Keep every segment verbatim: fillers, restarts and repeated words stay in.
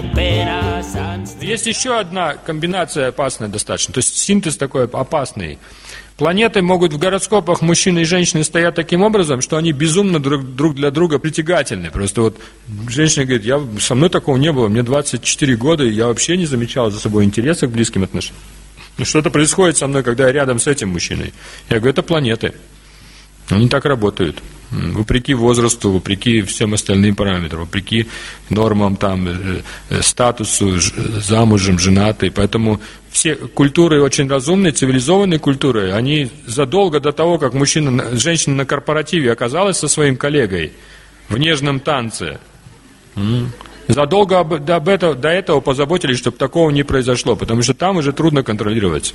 Есть еще одна комбинация опасная достаточно, то есть синтез такой опасный. Планеты могут в гороскопах мужчины и женщины стоять таким образом, что они безумно друг, друг для друга притягательны. Просто вот женщина говорит, я, со мной такого не было, мне двадцать четыре года, и я вообще не замечала за собой интереса к близким отношениям. Что-то происходит со мной, когда я рядом с этим мужчиной. Я говорю, это планеты. Они так работают. Вопреки возрасту, вопреки всем остальным параметрам, вопреки нормам, там, статусу, замужем, женатый. Поэтому все культуры очень разумные, цивилизованные культуры, они задолго до того, как мужчина, женщина на корпоративе оказалась со своим коллегой в нежном танце, задолго об, об этого, до этого позаботились, чтобы такого не произошло, потому что там уже трудно контролировать.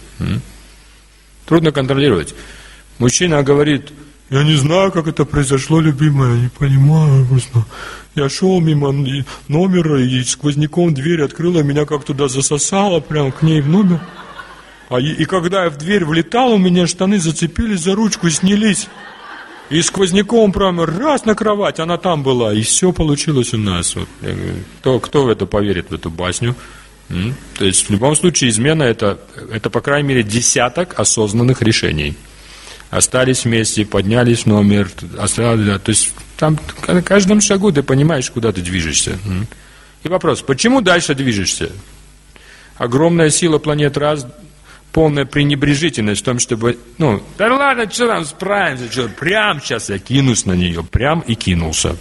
Трудно контролировать. Мужчина говорит, я не знаю, как это произошло, любимая, я не понимаю просто. Я шел мимо номера, и сквозняком дверь открыла, меня как туда засосало, прям к ней в номер. А и, и когда я в дверь влетал, у меня штаны зацепились за ручку и снялись. И сквозняком прямо раз на кровать, она там была, и все получилось у нас. Вот. Я говорю, кто, кто в это поверит, в эту басню? М? То есть в любом случае измена это, это по крайней мере десяток осознанных решений. Остались вместе, поднялись номер, остались, то есть там на каждом шагу ты понимаешь, куда ты движешься. И вопрос, почему дальше движешься? Огромная сила планет раз, полная пренебрежительность в том, чтобы, ну, да ладно, что там, справимся, что, прям сейчас я кинусь на нее, прям и кинулся.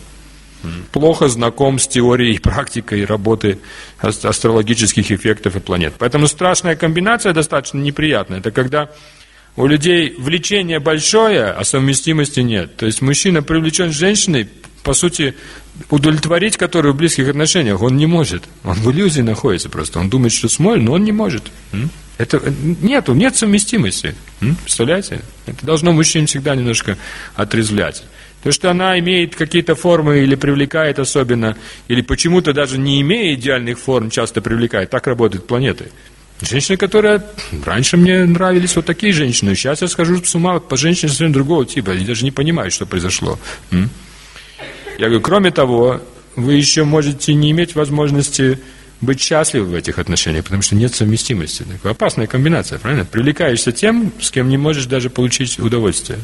Плохо знаком с теорией, практикой работы астрологических эффектов и планет. Поэтому страшная комбинация достаточно неприятная. Это когда у людей влечение большое, а совместимости нет. То есть мужчина привлечен женщиной, по сути, удовлетворить которую в близких отношениях он не может. Он в иллюзии находится просто. Он думает, что сможет, но он не может. Это, нету, нет совместимости. Представляете? Это должно мужчин всегда немножко отрезвлять. То, что она имеет какие-то формы или привлекает особенно, или почему-то даже не имея идеальных форм, часто привлекает. Так работают планеты. Женщины, которые раньше мне нравились вот такие женщины, сейчас я схожу с ума по женщине совсем другого типа, они даже не понимают, что произошло. Я говорю, кроме того, вы еще можете не иметь возможности быть счастливы в этих отношениях, потому что нет совместимости. Такая опасная комбинация, правильно? Привлекаешься тем, с кем не можешь даже получить удовольствие,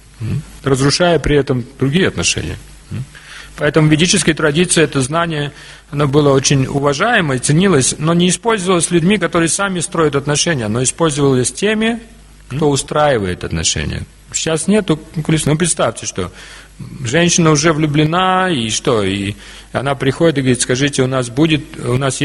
разрушая при этом другие отношения. Поэтому в ведической традиции это знание, оно было очень уважаемо и ценилось, но не использовалось людьми, которые сами строят отношения, но использовалось теми, кто устраивает отношения. Сейчас нету количества. Ну, представьте, что женщина уже влюблена, и что, и она приходит и говорит, скажите, у нас будет, у нас есть